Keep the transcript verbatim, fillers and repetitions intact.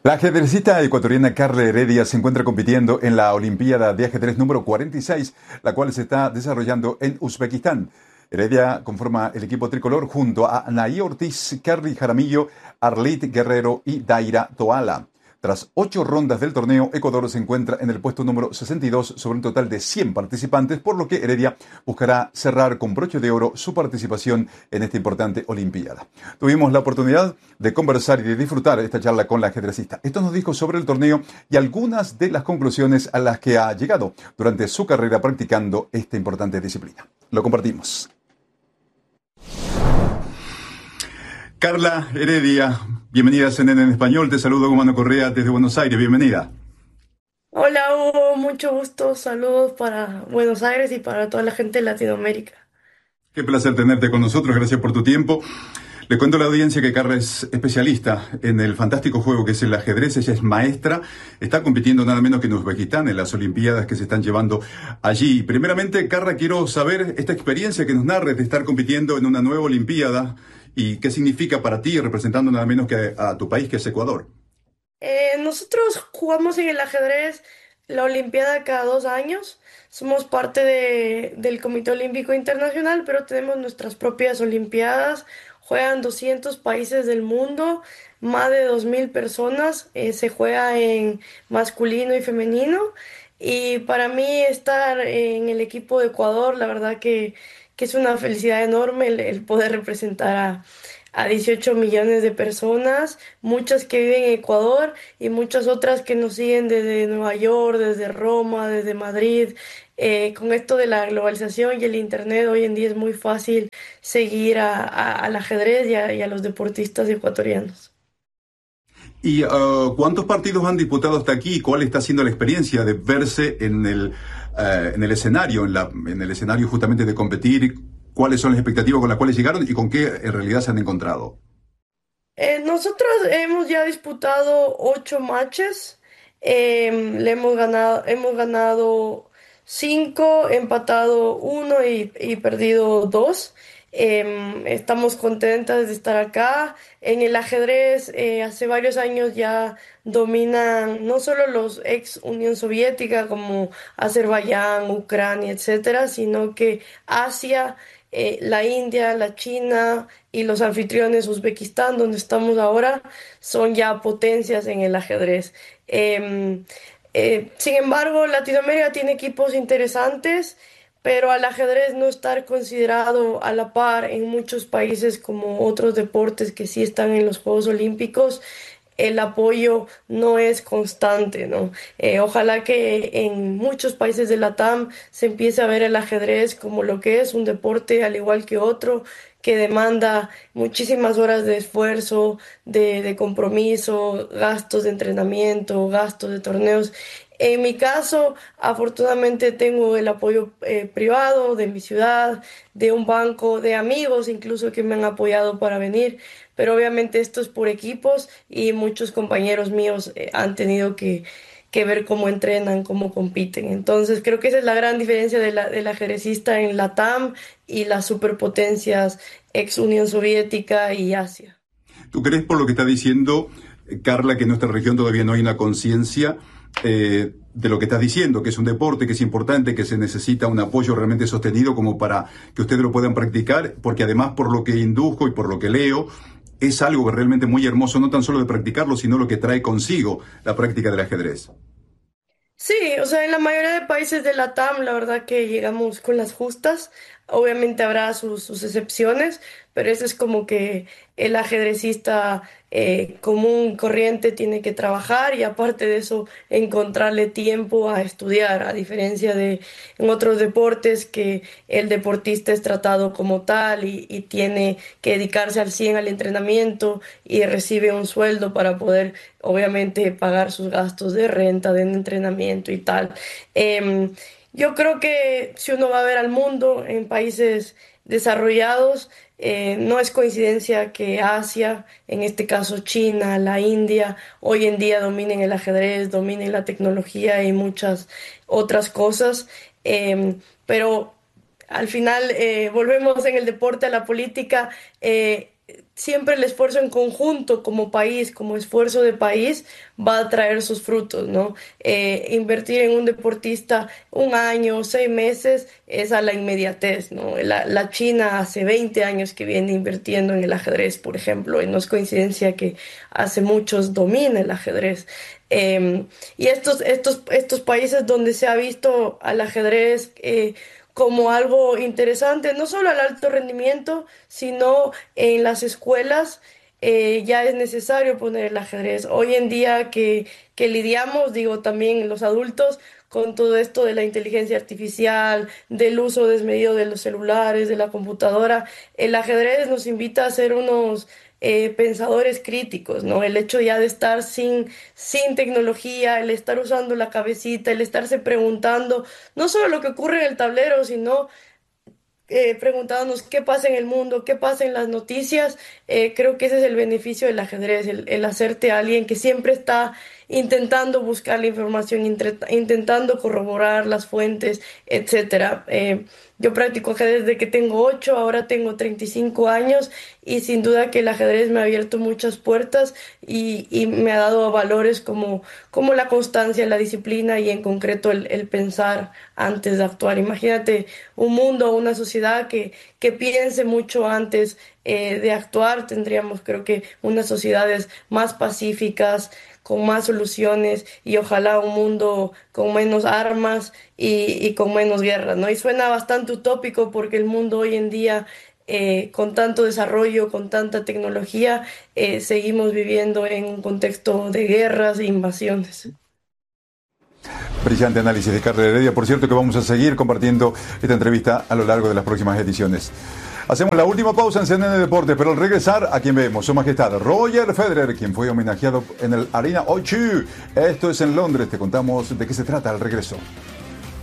La ajedrecista ecuatoriana Carla Heredia se encuentra compitiendo en la Olimpiada de Ajedrez número cuarenta y seis, la cual se está desarrollando en Uzbekistán. Heredia conforma el equipo tricolor junto a Anaí Ortiz, Kerry Jaramillo, Arlit Guerrero y Daira Toala. Tras ocho rondas del torneo, Ecuador se encuentra en el puesto número sesenta y dos sobre un total de cien participantes, por lo que Heredia buscará cerrar con broche de oro su participación en esta importante Olimpiada. Tuvimos la oportunidad de conversar y de disfrutar esta charla con la ajedrecista. Esto nos dijo sobre el torneo y algunas de las conclusiones a las que ha llegado durante su carrera practicando esta importante disciplina. Lo compartimos. Carla Heredia, bienvenida a C N N en Español. Te saludo Gumano Correa desde Buenos Aires. Bienvenida. Hola Hugo, mucho gusto, saludos para Buenos Aires y para toda la gente de Latinoamérica. Qué placer tenerte con nosotros, gracias por tu tiempo. Le cuento a la audiencia que Carla es especialista en el fantástico juego que es el ajedrez. Ella es maestra, está compitiendo nada menos que en Uzbekistán, en las Olimpiadas que se están llevando allí. Primeramente, Carla, quiero saber esta experiencia que nos narres de estar compitiendo en una nueva Olimpiada y qué significa para ti representando nada menos que a, a tu país, que es Ecuador. Eh, nosotros jugamos en el ajedrez la Olimpiada cada dos años. Somos parte de- del Comité Olímpico Internacional, pero tenemos nuestras propias Olimpiadas. Juegan doscientos países del mundo, más de dos mil personas. Eh, se juega en masculino y femenino. Y para mí estar en el equipo de Ecuador, la verdad que, que es una felicidad enorme el, el poder representar a, a dieciocho millones de personas, muchas que viven en Ecuador y muchas otras que nos siguen desde Nueva York, desde Roma, desde Madrid. Eh, con esto de la globalización y el Internet, hoy en día es muy fácil seguir a- a- al ajedrez y a, y a los deportistas ecuatorianos. ¿Y uh, cuántos partidos han disputado hasta aquí? ¿Cuál está siendo la experiencia de verse en el, uh, en el escenario, en, la, en el escenario justamente de competir? ¿Cuáles son las expectativas con las cuales llegaron y con qué en realidad se han encontrado? Eh, nosotros hemos ya disputado ocho matches. Em, le hemos ganado, hemos ganado cinco, empatado uno y, y perdido dos. Em, estamos contentas de estar acá. En el ajedrez, eh, hace varios años ya dominan no solo los ex Unión Soviética como Azerbaiyán, Ucrania, etcétera, sino que Asia, eh, la India, la China y los anfitriones Uzbekistán, donde estamos ahora, son ya potencias en el ajedrez. Em, eh, Sin embargo, Latinoamérica tiene equipos interesantes, pero al ajedrez no estar considerado a la par en muchos países como otros deportes que sí están en los Juegos Olímpicos, el apoyo no es constante, ¿no? Eh, ojalá que en muchos países de la T A M se empiece a ver el ajedrez como lo que es un deporte al igual que otro, que demanda muchísimas horas de esfuerzo, de, de compromiso, gastos de entrenamiento, gastos de torneos. En mi caso, afortunadamente tengo el apoyo eh, privado de mi ciudad, de un banco, de amigos incluso que me han apoyado para venir, pero obviamente esto es por equipos y muchos compañeros míos eh, han tenido que, que ver cómo entrenan, cómo compiten. Entonces creo que esa es la gran diferencia de la, del ajedrecista en la T A M y las superpotencias ex Unión Soviética y Asia. ¿Tú crees por lo que está diciendo eh, Carla que en nuestra región todavía no hay una conciencia eh, de lo que estás diciendo, que es un deporte, que es importante, que se necesita un apoyo realmente sostenido como para que ustedes lo puedan practicar? Porque además, por lo que induzco y por lo que leo, es algo realmente muy hermoso, no tan solo de practicarlo, sino lo que trae consigo la práctica del ajedrez. Sí, o sea, en la mayoría de países de la T A M, la verdad que llegamos con las justas. Obviamente habrá sus, sus excepciones, pero eso es como que el ajedrecista eh, común, corriente, tiene que trabajar y aparte de eso, encontrarle tiempo a estudiar, a diferencia de en otros deportes que el deportista es tratado como tal y, y tiene que dedicarse al cien al entrenamiento y recibe un sueldo para poder obviamente pagar sus gastos de renta, de entrenamiento y tal. Em, yo creo que si uno va a ver al mundo en países desarrollados, eh, no es coincidencia que Asia, en este caso China, la India, hoy en día dominen el ajedrez, dominen la tecnología y muchas otras cosas. Em, pero al final, eh, volvemos en el deporte a la política. eh, siempre el esfuerzo en conjunto como país, como esfuerzo de país, va a traer sus frutos, ¿no? Eh, invertir en un deportista un año, seis meses, es a la inmediatez, ¿no? La, la China hace veinte años que viene invirtiendo en el ajedrez, por ejemplo, y no es coincidencia que hace muchos domina el ajedrez. Em, y estos, estos, estos países donde se ha visto al ajedrez eh, como algo interesante, no solo al alto rendimiento, sino en las escuelas eh, ya es necesario poner el ajedrez. Hoy en día que, que lidiamos, digo también los adultos, con todo esto de la inteligencia artificial, del uso desmedido de los celulares, de la computadora, el ajedrez nos invita a ser unos eh, pensadores críticos, ¿no? El hecho ya de estar sin, sin tecnología, el estar usando la cabecita, el estarse preguntando no solo lo que ocurre en el tablero, sino eh, preguntándonos qué pasa en el mundo, qué pasa en las noticias. Eh, creo que ese es el beneficio del ajedrez, el, el hacerte alguien que siempre está intentando buscar la información, intre- intentando corroborar las fuentes, etcétera. Eh, yo practico ajedrez desde que tengo ocho, ahora tengo treinta y cinco años y sin duda que el ajedrez me ha abierto muchas puertas y, y me ha dado valores como, como la constancia, la disciplina y en concreto el, el pensar antes de actuar. Imagínate un mundo, una sociedad que, que piense mucho antes eh, de actuar. Tendríamos, creo que, unas sociedades más pacíficas, con más soluciones y ojalá un mundo con menos armas y, y con menos guerras, ¿no? Y suena bastante utópico porque el mundo hoy en día, eh, con tanto desarrollo, con tanta tecnología, eh, seguimos viviendo en un contexto de guerras e invasiones. Brillante análisis de Carla Heredia. Por cierto que vamos a seguir compartiendo esta entrevista a lo largo de las próximas ediciones. Hacemos la última pausa en C N N Deportes, pero al regresar, ¿a quién vemos? Su Majestad Roger Federer, quien fue homenajeado en el Arena O dos. Esto es en Londres. Te contamos de qué se trata al regreso.